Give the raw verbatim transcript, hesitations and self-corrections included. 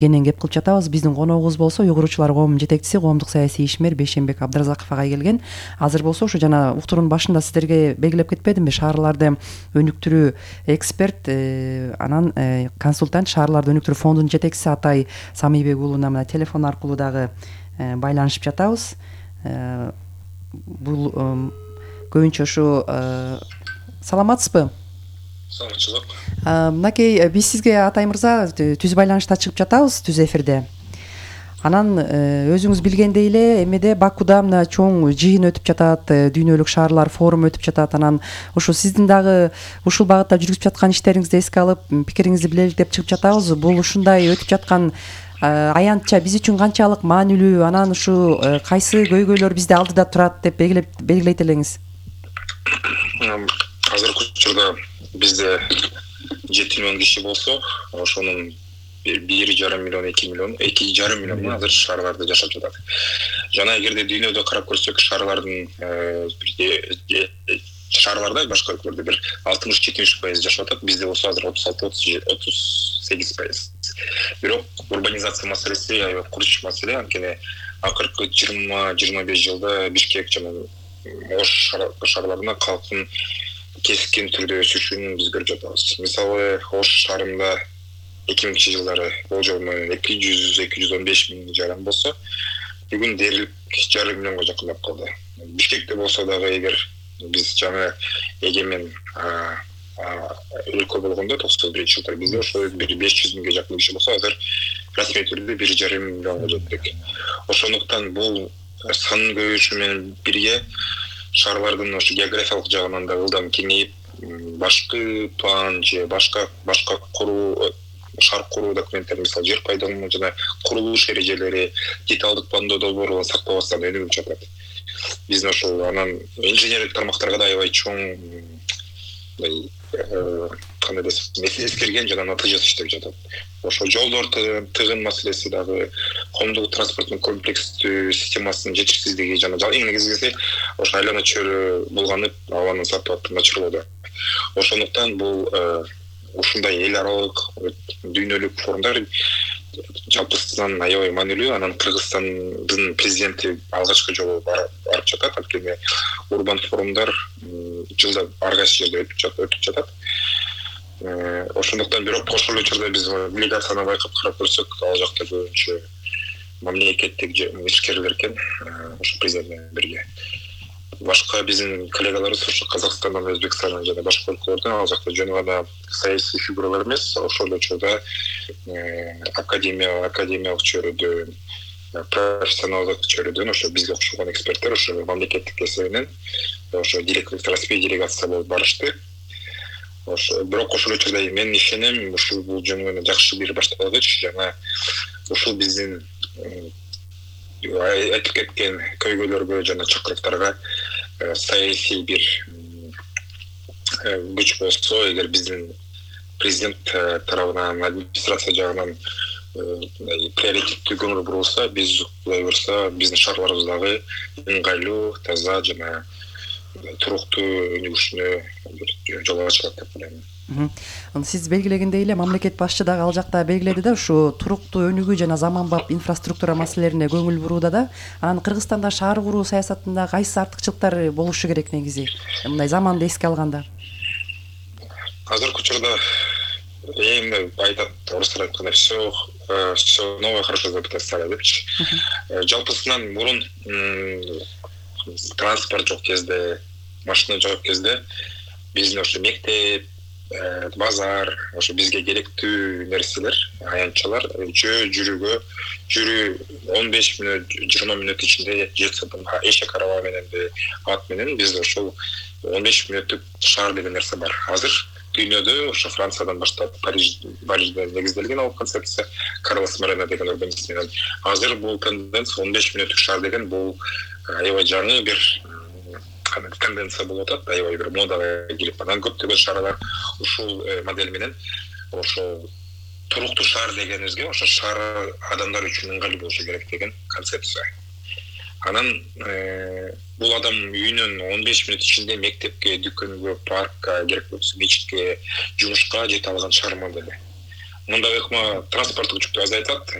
кенен кеп кылып жатабыз. Биздин коногубуз болсо Уйгурчулар коомунун жетекчиси, коомдук саясий ишмер Бейшенбек Абдыразаков ага келген. Азыр болсо ушу жана уктуруунун башында сиздерге белгилеп кетпедимби, шаарларды өнүктүрүү эксперт, анан консультант, шаарларды өнүктүрүү фондунун жетекчиси Атай Самийбек уулуна мына телефон аркылуу дагы байланышып жатабыз. Бул көбүнчө ушу саламатсызбы? Саламатчылык. Мынакей биз сизге Атай мырза түз байланышта чыгып жатабыз, түз эфирде. Анан өзүңүз билгендей эле эмеде Бакуда мына чоң жыйын өтүп жатат, дүйнөлүк шаарлар форуму өтүп жатат. Анан ушу сиздин дагы ушул багытта жүргүзүп жаткан иштериңизди эске алып, пикириңизди билелик деп чыгып жатабыз. Бул ушундай өтүп жаткан аянтча биз үчүн канчалык маанилүү, анан ушу кайсы көйгөйлөр бизде алдыда турат деп белгилейт элеңиз? Азыркы учурда бизде жети миллион киши болсо, ошонун бир жарым миллион, эки миллион, эки жарым миллион азыр шаарларда жашап жатат. Жана эгерде дүйнөдө карап көрсөк, шаарлардын шаарларда башка өлкөлөрдө бир алтымыш жетимиш пайыз жашап жатат. Бизде болсо азыр отуз алты отуз сегиз пайыз. Бирок урбанизация маселеси аябай курч маселе, анткени акыркы жыйырма жыйырма беш жылда Бишкек жана Ош шаарларында калктын кескин түрдө өсүшүн биз көрүп жатабыз. Мисалы, Ош шаарында эки миңинчи жылдары болжолу эки жүз эки жүз он беш миң жаран болсо, бүгүн дээрлик жарым миллионго жакындап калды. Бишкекте болсо дагы эгер биз жаңы эгемен өлкө болгондо токсон биринчи жылдары бизде ошо бир беш жүз миңге жакын киши болсо, азыр расмий түрдө бир жарым миллионго жеттик. Ошондуктан бул сан көбөйүшү менен бирге шаарлардын ошо географиялык жагынан да ылдам кеңейип, башкы план же башка башка куруу, шаар куруу документтери, мисалы жер пайдалануу жана курулуш эрежелери, деталдык пландоо долбоорлорун сактабастан өнүгүп жатат. Биздин ошол анан инженерлик тармактарга да аябай чоң кандай десем, эскерген жана натыйжасы иштеп жатат. Ошо жолдор тыгын маселеси дагы, коомдук транспорттун комплекстүү системасынын жетишсиздиги жана эң негизгиси ошо айлана чөйрө булганып, абанын сапаты начарлоодо. Ошондуктан бул ушундай эл аралык дүйнөлүк форумдар жалпысынан аябай маанилүү. Анан Кыргызстандын президенти алгачкы жолу барып жатат, анткени урбан форумдар жылда ар кайсы жерде өтүп жатат. Ошондуктан бирок ошол учурда биз делегацияны байкап карап көрсөк, ал жакта көбүнчө мамлекеттик ишкерлер экен, ошо президент менен бирге. Башка биздин коллегаларыбыз ошо Казакстандан, Өзбекстандан жана башка өлкөлөрдөн, ал жакта жөн гана саясий фигуралар эмес, ошол учурда академия, академиялык чөйрөдөн, профессионалдык чөйрөдөн ошо бизге кошулган эксперттер ошо мамлекеттик эсебинен ошо директор расмий делегация болуп барышты. Ошо бирок ошол учурда мен ишенем, ушул бул жөн гана жакшы бир башталгыч, жана ушул биздин айтып кеткен көйгөйлөргө жана чакырыктарга саясий бир күч болсо, эгер биздин президент тарабынан, администрация жагынан приоритеттүү көңүл бурулса, биз кулай көрсө, биздин шаарларыбыз дагы ыңгайлуу, таза жана туруктуу өнүгүшүнө жол ачат деп ойлойм. Сиз белгилегендей эле мамлекет башчы дагы ал жакта белгиледи да, ушу туруктуу өнүгүү жана заманбап инфраструктура маселелерине көңүл бурууда да. Анан Кыргызстанда шаар куруу саясатында кайсы артыкчылыктар болушу керек негизи? Мындай заманды эске алганда. Азыркы учурда эми айтат, орустар айткандай, все все новое хорошо забытое старое депчи. Жалпысынан мурун транспорт жок кезде, машина жок кезде биздин ошо мектеп, базар, ошо бизге керектүү нерселер, аянтчалар жөө жүрүүгө, жүрүү он беш мүнөт, жыйырма мүнөт ичинде жетсе, эшек араба менен де, ат менен бизде ошол он беш мүнөттүк шаар деген нерсе бар. Азыр дүйнөдө ошо Франциядан баштап Париж, Парижде негизделген ал концепция, Карлос Морено деген урбанист менен. Азыр бул тенденция он беш мүнөттүк шаар деген бул аябай жаңы бир тенденция болуп атат, аябай бир модага кирип, анан көптөгөн шаарлар ушул модель менен ошо туруктуу шаар дегенибизге ошо шаар адамдар үчүн ыңгайлуу болушу керек деген концепция. Анан бул адам үйүнөн он беш мүнөт ичинде мектепке, дүкөнгө, паркка, керек болсо мечитке, жумушка жете алган шаар модели. мындай ыкма транспорттук жүктү азайтат.